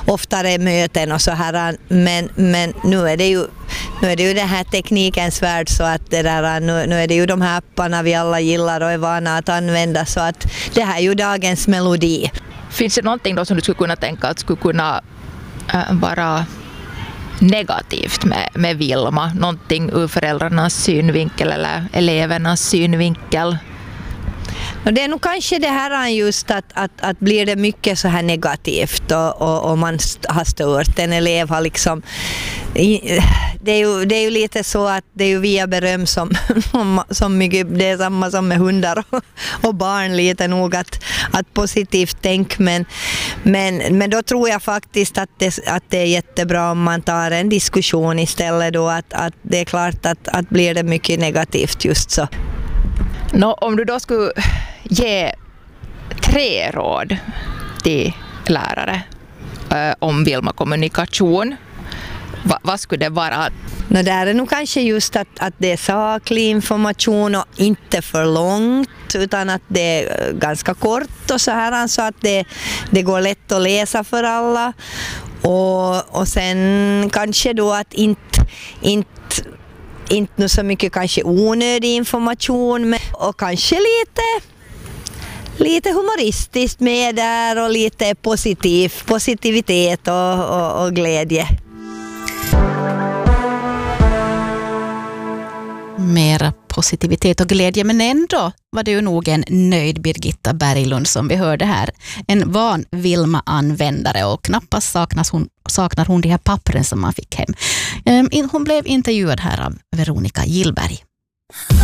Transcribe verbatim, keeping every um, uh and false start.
oftare möten och så här, men, men nu är det ju nu är det ju den här teknikens värld, så att det där, nu, nu är det ju de här apparna vi alla gillar och är vana att använda, så att det här är ju dagens melodi. Finns det någonting då som du skulle kunna tänka att skulle kunna äh, vara negativt med, med Vilma? Någonting ur föräldrarnas synvinkel eller elevernas synvinkel? Och det är nog kanske det här just att, att, att blir det mycket så här negativt och, och, och man har stört en elev har liksom, det är, ju, det är ju lite så att det är ju via beröm som, som mycket, det är samma som med hundar och, och barn lite nog att, att positivt tänk, men, men, men då tror jag faktiskt att det, att det är jättebra om man tar en diskussion istället då, att, att det är klart att, att blir det mycket negativt just så. Nå, om du då skulle ge tre råd till lärare äh, om Vilma kommunikation, va, vad skulle det vara? Nå, där är nog kanske just att, att det är saklig information och inte för långt, utan att det är ganska kort och så här, så att det, det går lätt att läsa för alla, och, och sen kanske då att inte, inte inte så mycket kanske onödig information, men, och kanske lite lite humoristiskt med där och lite positiv, positivitet och, och, och glädje. Mera positivitet och glädje, men ändå var det ju nog en nöjd Birgitta Berglund som vi hörde här. En van Vilma-användare, och knappast saknas hon, saknar hon de här pappren som man fick hem. Hon blev intervjuad här av Veronica Gillberg.